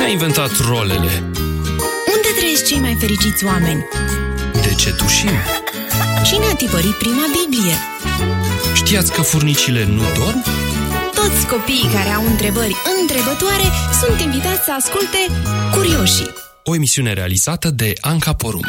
a inventat rolele? Unde trăiesc cei mai fericiți oameni? De ce tușim? Cine a tipărit prima Biblie? Știați că furnicile nu dorm? Toți copiii care au întrebări întrebătoare sunt invitați să asculte Curioșii. O emisiune realizată de Anca Porumb.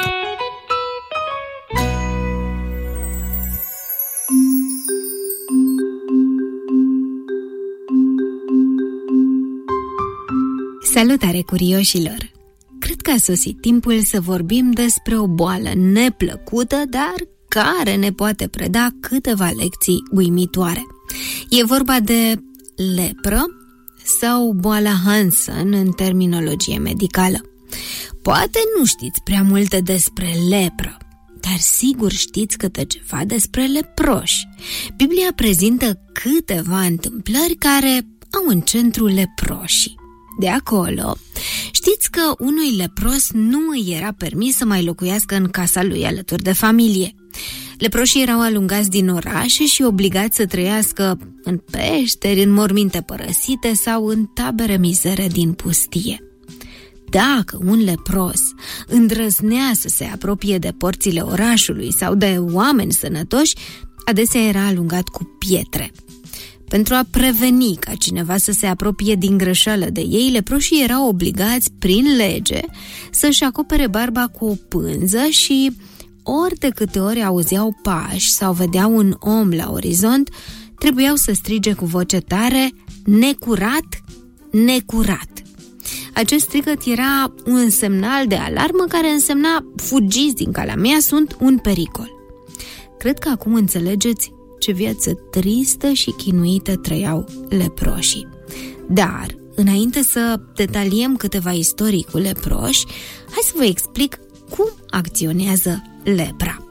Salutare, curioșilor! Cred că a sosit timpul să vorbim despre o boală neplăcută, dar care ne poate preda câteva lecții uimitoare. E vorba de lepră sau boala Hansen în terminologie medicală. Poate nu știți prea multe despre lepră, dar sigur știți câte ceva despre leproși. Biblia prezintă câteva întâmplări care au în centru leproșii. De acolo, știți că unui lepros nu îi era permis să mai locuiască în casa lui alături de familie. Leproșii erau alungați din orașe și obligați să trăiască în peșteri, în morminte părăsite sau în tabere mizere din pustie. Dacă un lepros îndrăznea să se apropie de porțile orașului sau de oameni sănătoși, adesea era alungat cu pietre. Pentru a preveni ca cineva să se apropie din greșeală de ei, leproșii erau obligați, prin lege, să-și acopere barba cu o pânză și ori de câte ori auzeau pași sau vedeau un om la orizont, trebuiau să strige cu voce tare: necurat, necurat. Acest strigăt era un semnal de alarmă care însemna: fugiți din calea mea, sunt un pericol. Cred că acum înțelegeți ce viață tristă și chinuită trăiau leproșii. Dar, înainte să detaliem câteva istorii cu leproși, hai să vă explic cum acționează lepra.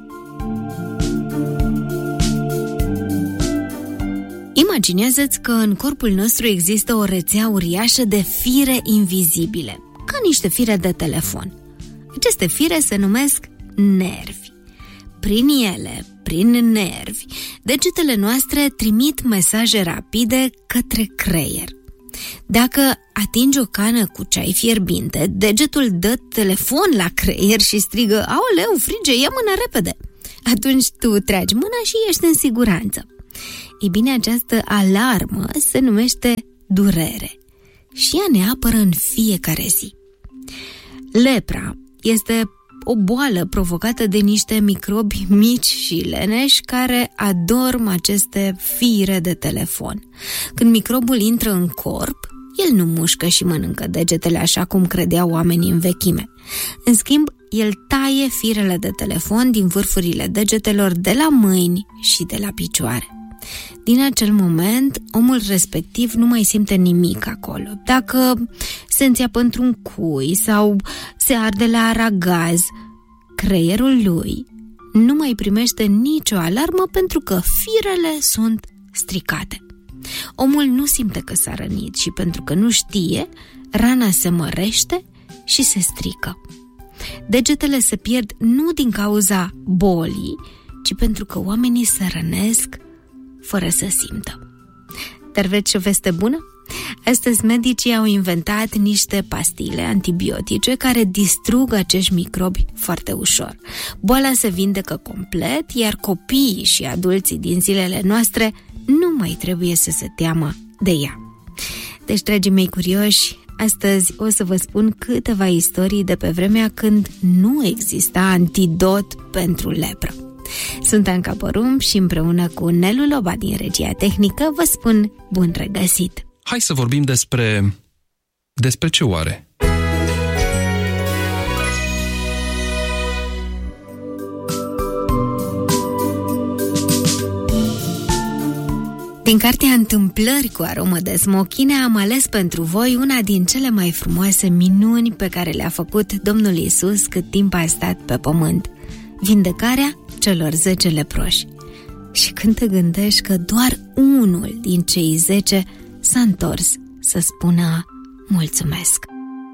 Imaginează-ți că în corpul nostru există o rețea uriașă de fire invizibile, ca niște fire de telefon. Aceste fire se numesc nervi. Prin ele, prin nervi, degetele noastre trimit mesaje rapide către creier. Dacă atingi o cană cu ceai fierbinte, degetul dă telefon la creier și strigă: aoleu, frige, ia mâna repede! Atunci tu tragi mâna și ești în siguranță. Ei bine, această alarmă se numește durere și ea ne apără în fiecare zi. Lepra este o boală provocată de niște microbi mici și leneși care adorm aceste fire de telefon. Când microbul intră în corp, el nu mușcă și mănâncă degetele așa cum credeau oamenii în vechime. În schimb, el taie firele de telefon din vârfurile degetelor de la mâini și de la picioare. Din acel moment, omul respectiv nu mai simte nimic acolo. Dacă se înțeapă într-un cui sau se arde la aragaz, creierul lui nu mai primește nicio alarmă pentru că firele sunt stricate. Omul nu simte că s-a rănit și pentru că nu știe, rana se mărește și se strică. Degetele se pierd nu din cauza bolii, ci pentru că oamenii se rănesc fără să simtă. Dar vreți o veste bună? Astăzi medicii au inventat niște pastile antibiotice care distrug acești microbi foarte ușor. Boala se vindecă complet, iar copiii și adulții din zilele noastre nu mai trebuie să se teamă de ea. Deci, dragii mei curioși, astăzi o să vă spun câteva istorii de pe vremea când nu exista antidot pentru lepră. Sunt Anca Porumb și împreună cu Nelu Loba din regia tehnică vă spun bun regăsit! Hai să vorbim despre ce oare? Din cartea Întâmplări cu aromă de smochine am ales pentru voi una din cele mai frumoase minuni pe care le-a făcut Domnul Iisus cât timp a stat pe pământ: vindecarea celor 10 leproși. Și când te gândești că doar unul din cei 10 s-a întors să spună mulțumesc.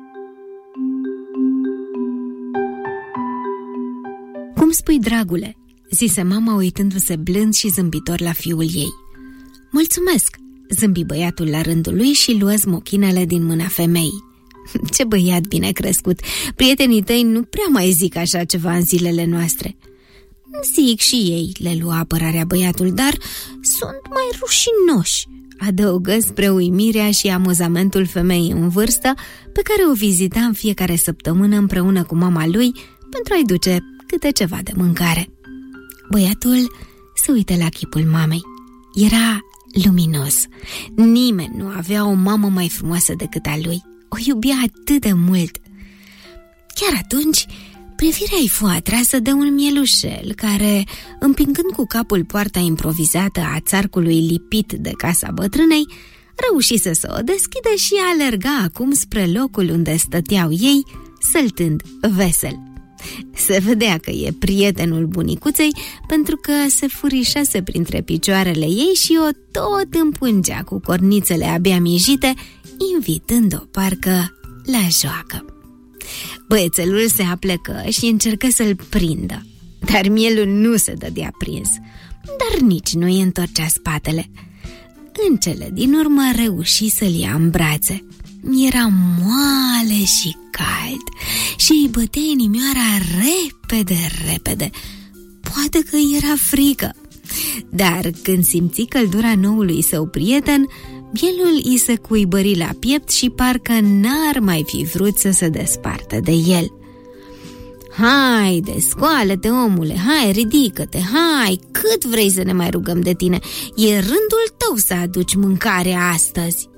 Cum spui, dragule? Zise mama uitându-se blând și zâmbitor la fiul ei. Mulțumesc, zâmbi băiatul la rândul lui și luă smochinele din mâna femeii. Ce băiat bine crescut! Prietenii tăi nu prea mai zic așa ceva în zilele noastre. Zic și ei, le lua apărarea băiatul, dar sunt mai rușinoși, adăugă spre uimirea și amuzamentul femeii în vârstă, pe care o vizita în fiecare săptămână împreună cu mama lui pentru a-i duce câte ceva de mâncare. Băiatul se uită la chipul mamei. Era luminos. Nimeni nu avea o mamă mai frumoasă decât a lui. O iubea atât de mult. Chiar atunci, privirea-i fu atrasă de un mielușel care, împingând cu capul poarta improvizată a țarcului lipit de casa bătrânei, reușise să o deschidă și alerga acum spre locul unde stăteau ei, săltând vesel. Se vedea că e prietenul bunicuței, pentru că se furișase printre picioarele ei și o tot împungea cu cornițele abia mijite, invitând-o parcă la joacă. Băiețelul se aplecă și încercă să-l prindă, dar mielul nu se dădea prins, dar nici nu îi întorcea spatele. În cele din urmă reuși să-l ia în brațe. Era moale și cald și îi bătea inimioara repede. Poate că era frică. Dar când simți căldura noului său prieten, mielul îi se cuibări la piept și parcă n-ar mai fi vrut să se despartă de el. Haide, scoală-te, omule, hai, ridică-te, hai, cât vrei să ne mai rugăm de tine? E rândul tău să aduci mâncare astăzi.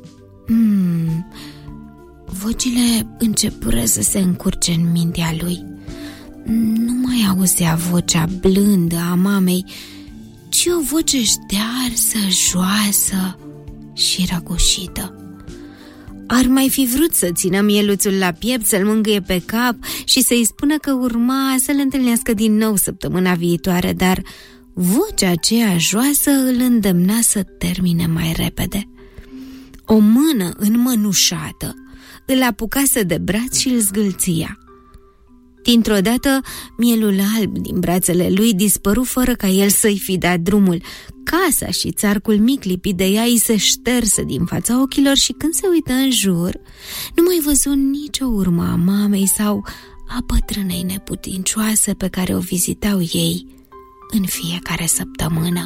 Vocile începură să se încurce în mintea lui. Nu mai auzea vocea blândă a mamei, ci o voce ștearsă, joasă și răgușită. Ar mai fi vrut să țină mieluțul la piept, să-l mângâie pe cap și să-i spună că urma să-l întâlnească din nou săptămâna viitoare, dar vocea aceea joasă îl îndemna să termine mai repede. O mână înmănușată îl apucase de braț și îl zgâlția. Dintr-o dată, mielul alb din brațele lui dispăru fără ca el să-i fi dat drumul. Casa și țarcul mic lipit de ea îi se șterse din fața ochilor și când se uită în jur, nu mai văzu nicio urmă a mamei sau a bătrânei neputincioase pe care o vizitau ei în fiecare săptămână.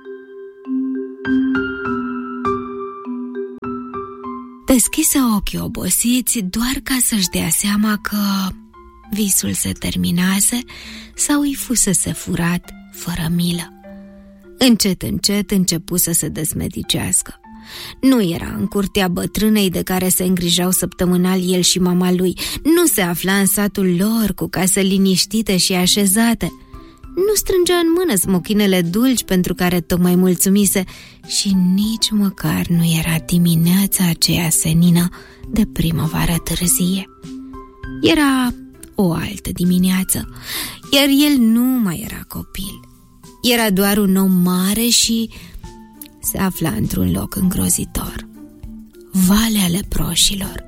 Deschise ochii obosiți doar ca să-și dea seama că visul se terminase sau îi fusese furat fără milă. Încet începu să se desmedicească. Nu era în curtea bătrânei de care se îngrijau săptămânal el și mama lui. Nu se afla în satul lor cu case liniștite și așezate. Nu strângea în mână smochinele dulci pentru care tocmai mulțumise și nici măcar nu era dimineața aceea senină de primăvară târzie. Era o altă dimineață, iar el nu mai era copil. Era doar un om mare și se afla într-un loc îngrozitor. Valea Leproșilor.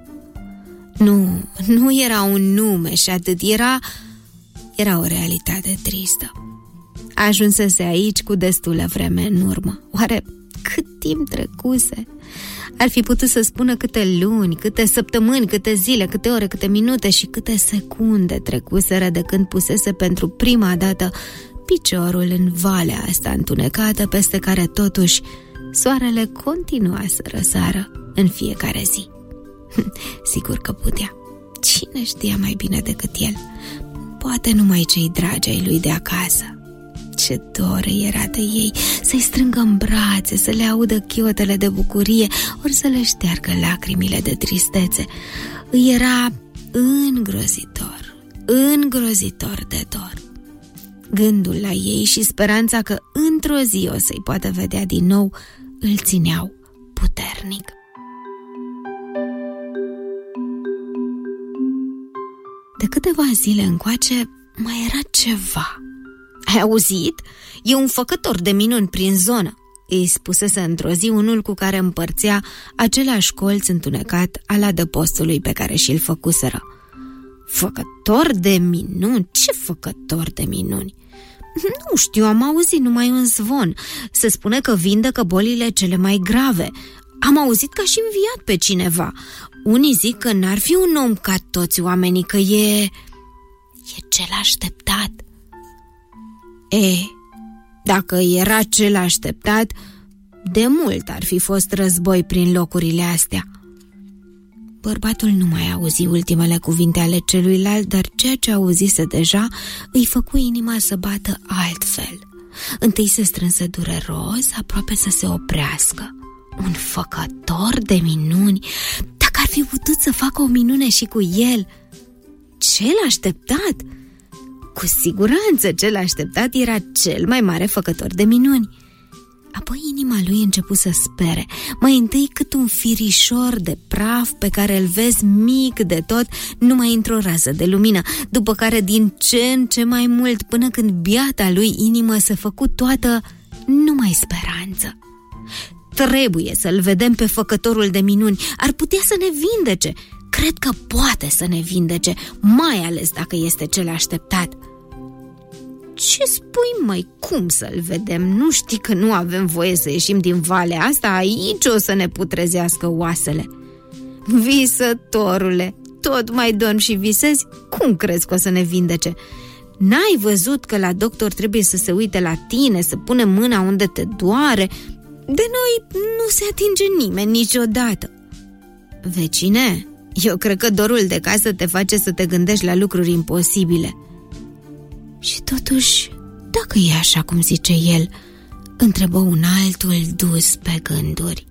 Nu era un nume și atât, era o realitate tristă. Ajunsese aici cu destulă vreme în urmă. Oare cât timp trecuse? Ar fi putut să spună câte luni, câte săptămâni, câte zile, câte ore, câte minute și câte secunde trecuseră de când pusese pentru prima dată piciorul în valea asta întunecată, peste care totuși soarele continua să răsară în fiecare zi. Sigur că putea. Cine știa mai bine decât el? Poate numai cei dragi ai lui de acasă. Ce doră era de ei să-i strângă în brațe, să le audă chiotele de bucurie, ori să le șteargă lacrimile de tristețe. Îi era îngrozitor de dor. Gândul la ei și speranța că într-o zi o să-i poată vedea din nou îl țineau puternic. De câteva zile încoace mai era ceva. Ai auzit? E un făcător de minuni prin zonă, îi spusese într-o zi unul cu care împărțea același colț întunecat al adăpostului pe care și-l făcuseră. Făcător de minuni? Ce făcător de minuni? Nu știu, am auzit numai un zvon. Se spune că vindecă bolile cele mai grave. Am auzit că a și înviat pe cineva. Unii zic că n-ar fi un om ca toți oamenii, că e cel așteptat. Dacă era cel așteptat, de mult ar fi fost război prin locurile astea. Bărbatul nu mai auzi ultimele cuvinte ale celuilalt, dar ceea ce auzise deja îi făcu inima să bată altfel. Întâi se strânse dureros, aproape să se oprească. Un făcător de minuni! Dacă ar fi putut să facă o minune și cu el! Cel așteptat? Cu siguranță cel așteptat era cel mai mare făcător de minuni. Apoi inima lui începu să spere, mai întâi cât un firișor de praf pe care îl vezi mic de tot numai într-o rază de lumină, după care din ce în ce mai mult, până când biata lui inimă se făcu toată numai speranță. Trebuie să-l vedem pe făcătorul de minuni, ar putea să ne vindece. Cred că poate să ne vindece, mai ales dacă este cel așteptat. Ce spui, măi, cum să-l vedem? Nu știi că nu avem voie să ieșim din valea asta? Aici o să ne putrezească oasele. Visătorule, tot mai dormi și visezi? Cum crezi că o să ne vindece? N-ai văzut că la doctor trebuie să se uite la tine, să pune mâna unde te doare? De noi nu se atinge nimeni niciodată. Vecine, eu cred că dorul de casă te face să te gândești la lucruri imposibile. Și totuși, dacă e așa cum zice el, întrebă un altul dus pe gânduri.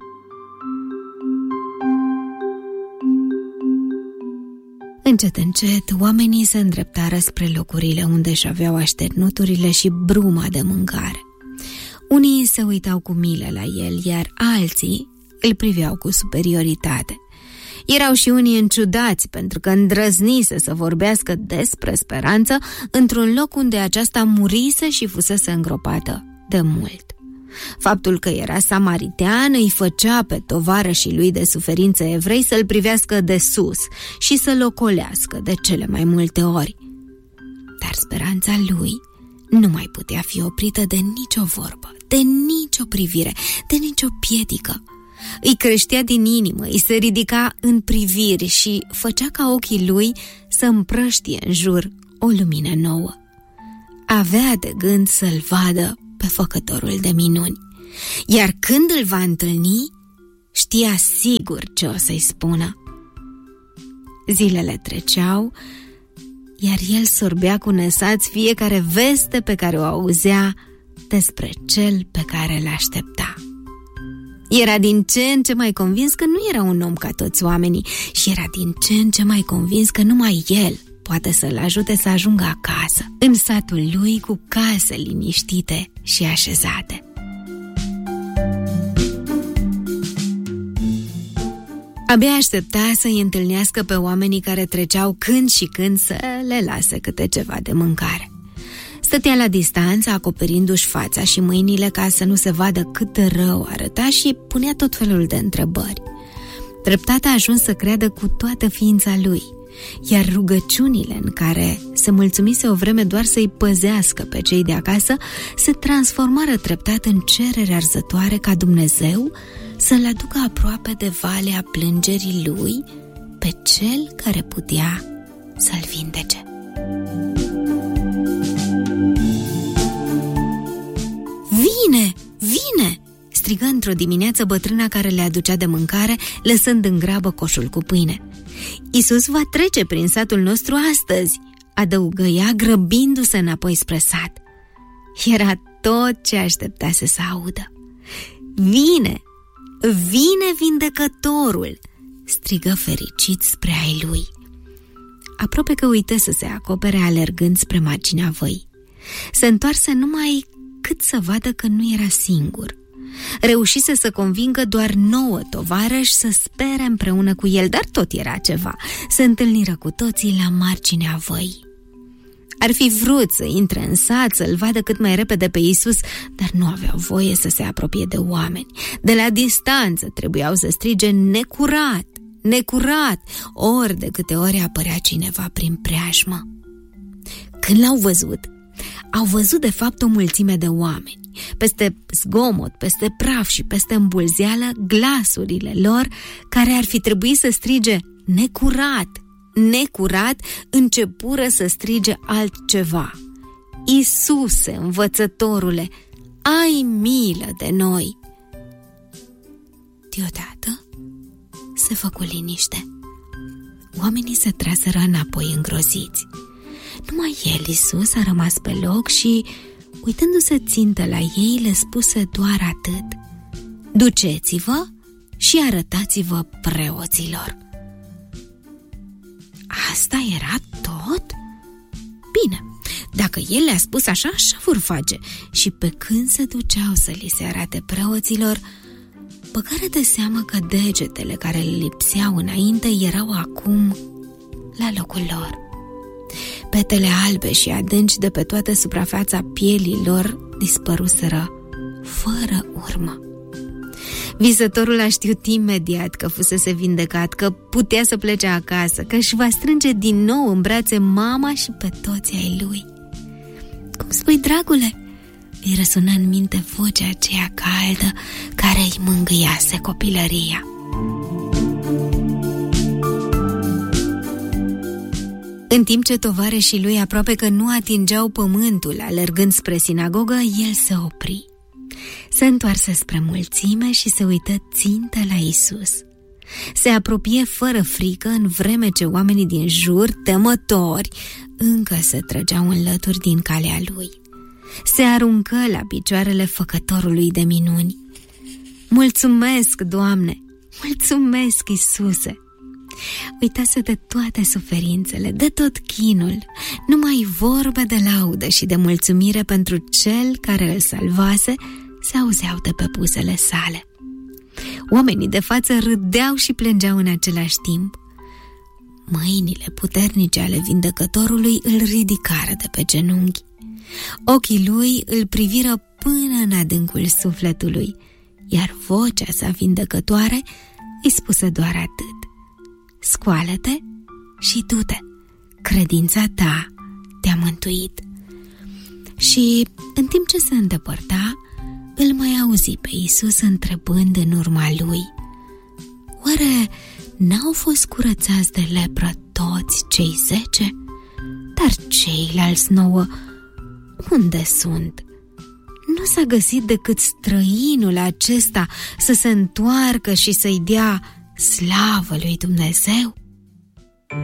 Încet, încet, oamenii se îndreptară spre locurile unde își aveau așternuturile și bruma de mâncare. Unii se uitau cu milă la el, iar alții îl priveau cu superioritate. Erau și unii înciudați pentru că îndrăznise să vorbească despre speranță într-un loc unde aceasta murise și fusese îngropată de mult. Faptul că era samaritean îi făcea pe tovarășii lui de suferință evrei să-l privească de sus și să-l ocolească de cele mai multe ori. Dar speranța lui nu mai putea fi oprită de nicio vorbă, de nicio privire, de nicio piedică. Îi creștea din inimă, îi se ridica în priviri și făcea ca ochii lui să împrăștie în jur o lumină nouă. Avea de gând să-l vadă pe făcătorul de minuni, iar când îl va întâlni, știa sigur ce o să-i spună. Zilele treceau, iar el sorbea cu nesați fiecare veste pe care o auzea despre cel pe care l-aștepta. Era din ce în ce mai convins că nu era un om ca toți oamenii și era din ce în ce mai convins că numai el poate să-l ajute să ajungă acasă, în satul lui cu case liniștite și așezate. Abia aștepta să-i întâlnească pe oamenii care treceau când și când să le lase câte ceva de mâncare. Stătea la distanță, acoperindu-și fața și mâinile ca să nu se vadă cât de rău arăta și punea tot felul de întrebări. Treptat a ajuns să creadă cu toată ființa lui, iar rugăciunile în care se mulțumise o vreme doar să-i păzească pe cei de acasă se transformară treptat în cereri arzătoare ca Dumnezeu să-l aducă aproape de valea plângerii lui pe cel care putea să-l vindece. Vine! Vine! Strigă într-o dimineață bătrâna care le aducea de mâncare, lăsând în grabă coșul cu pâine. Iisus va trece prin satul nostru astăzi, adăugă ea, grăbindu-se înapoi spre sat. Era tot ce așteptase să audă. Vine! Vine vindecătorul! Strigă fericit spre ai lui. Aproape că uită să se acopere alergând spre marginea văii. Se întoarse numai cât să vadă că nu era singur. Reușise să convingă doar 9 tovarăși să spere împreună cu el, dar tot era ceva. Se întâlniră cu toții la marginea văii. Ar fi vrut să intre în sat, să-l vadă cât mai repede pe Iisus, dar nu aveau voie să se apropie de oameni. De la distanță trebuiau să strige necurat, necurat, ori de câte ori apărea cineva prin preajmă. Când l-au văzut, au văzut de fapt o mulțime de oameni. peste zgomot, peste praf și peste îmbulzeală, glasurile lor, care ar fi trebuit să strige necurat, necurat, începură să strige altceva. Iisuse, învățătorule, ai milă de noi! Deodată se făcu liniște. Oamenii se traseră înapoi îngroziți. Numai el, Iisus, a rămas pe loc și, uitându-se țintă la ei, le spuse doar atât: duceți-vă și arătați-vă preoților. Asta era tot? Bine, dacă el le-a spus așa, așa vor face. Și pe când se duceau să li se arate preoților, băgară de seamă că degetele care le lipseau înainte erau acum la locul lor. Petele albe și adânci de pe toată suprafața pielii lor dispăruseră fără urmă. Visătorul a știut imediat că fusese vindecat, că putea să plece acasă, că își va strânge din nou în brațe mama și pe toți ai lui. Cum spui, dragule? Îi răsună în minte vocea aceea caldă care îi mângâiase copilăria. În timp ce tovarășii lui aproape că nu atingeau pământul alergând spre sinagogă, el se opri. Se întoarse spre mulțime și se uită țintă la Iisus. Se apropie fără frică, în vreme ce oamenii din jur, temători, încă se trăgeau în lături din calea lui. Se aruncă la picioarele făcătorului de minuni. Mulțumesc, Doamne! Mulțumesc, Iisuse! Uitase de toate suferințele, de tot chinul, numai vorbe de laudă și de mulțumire pentru cel care îl salvase se auzeau de pe buzele sale. Oamenii de față râdeau și plângeau în același timp. Mâinile puternice ale vindecătorului îl ridicară de pe genunchi. Ochii lui îl priviră până în adâncul sufletului, iar vocea sa vindecătoare îi spuse doar atât: scoală-te și du-te, credința ta te-a mântuit. Și în timp ce se îndepărta, îl mai auzi pe Iisus întrebând în urma lui: oare n-au fost curățați de lepră toți cei 10? Dar ceilalți 9 unde sunt? Nu s-a găsit decât străinul acesta să se întoarcă și să-i dea slavă lui Dumnezeu?